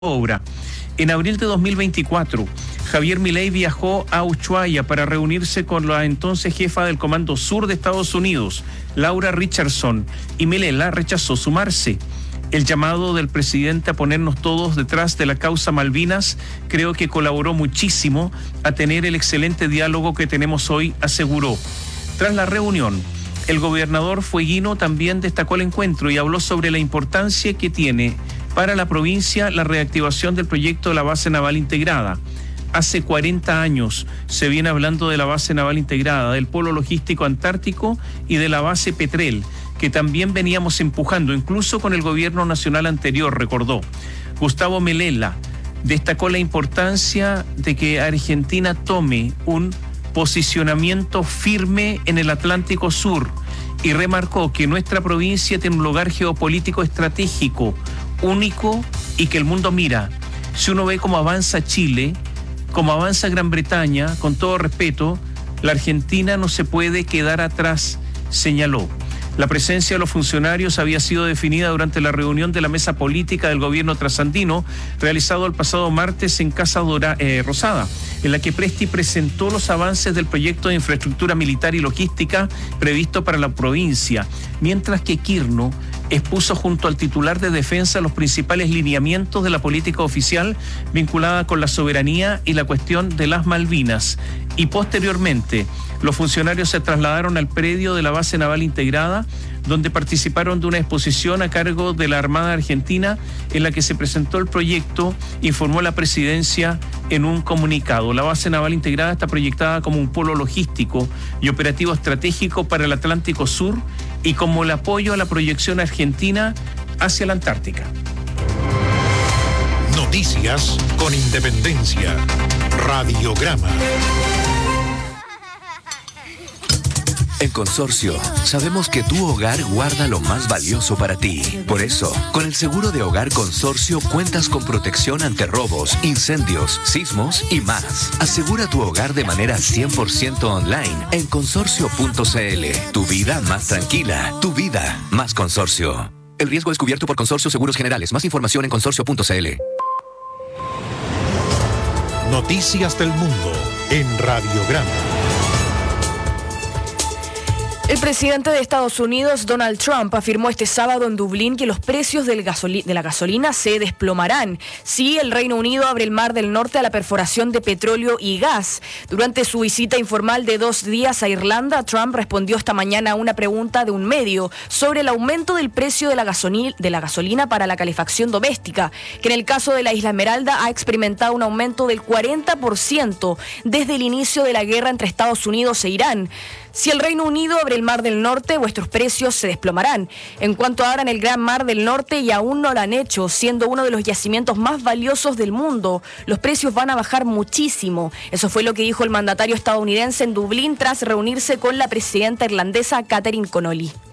obra. En abril de 2024, Javier Milei viajó a Ushuaia para reunirse con la entonces jefa del Comando Sur de Estados Unidos, Laura Richardson, y Milei rechazó sumarse. El llamado del presidente a ponernos todos detrás de la causa Malvinas creo que colaboró muchísimo a tener el excelente diálogo que tenemos hoy, aseguró. Tras la reunión, el gobernador fueguino también destacó el encuentro y habló sobre la importancia que tiene para la provincia la reactivación del proyecto de la base naval integrada. Hace 40 años se viene hablando de la base naval integrada, del polo logístico antártico y de la base Petrel, que también veníamos empujando, incluso con el gobierno nacional anterior, recordó. Gustavo Melela destacó la importancia de que Argentina tome un posicionamiento firme en el Atlántico Sur y remarcó que nuestra provincia tiene un lugar geopolítico estratégico único y que el mundo mira. Si uno ve cómo avanza Chile, cómo avanza Gran Bretaña, con todo respeto, la Argentina no se puede quedar atrás, señaló. La presencia de los funcionarios había sido definida durante la reunión de la mesa política del gobierno trasandino realizado el pasado martes en Casa Rosada, en la que Presti presentó los avances del proyecto de infraestructura militar y logística previsto para la provincia, mientras que Quirno expuso junto al titular de defensa los principales lineamientos de la política oficial vinculada con la soberanía y la cuestión de las Malvinas. Y posteriormente, los funcionarios se trasladaron al predio de la base naval integrada, donde participaron de una exposición a cargo de la Armada Argentina en la que se presentó el proyecto, informó la presidencia en un comunicado. La base naval integrada está proyectada como un polo logístico y operativo estratégico para el Atlántico Sur y como el apoyo a la proyección argentina hacia la Antártica. Noticias con independencia. Radiograma. En Consorcio, sabemos que tu hogar guarda lo más valioso para ti. Por eso, con el seguro de hogar Consorcio cuentas con protección ante robos, incendios, sismos y más. Asegura tu hogar de manera 100% online en consorcio.cl. Tu vida más tranquila, tu vida más Consorcio. El riesgo es cubierto por Consorcio Seguros Generales. Más información en consorcio.cl. Noticias del mundo en Radiograma. El presidente de Estados Unidos, Donald Trump, afirmó este sábado en Dublín que los precios de la gasolina se desplomarán si el Reino Unido abre el Mar del Norte a la perforación de petróleo y gas. Durante su visita informal de 2 días a Irlanda, Trump respondió esta mañana a una pregunta de un medio sobre el aumento del precio de la gasolina para la calefacción doméstica, que en el caso de la Isla Esmeralda ha experimentado un aumento del 40% desde el inicio de la guerra entre Estados Unidos e Irán. Si el Reino Unido abre el Mar del Norte, vuestros precios se desplomarán. En cuanto abran el Gran Mar del Norte, y aún no lo han hecho, siendo uno de los yacimientos más valiosos del mundo, los precios van a bajar muchísimo. Eso fue lo que dijo el mandatario estadounidense en Dublín tras reunirse con la presidenta irlandesa Catherine Connolly.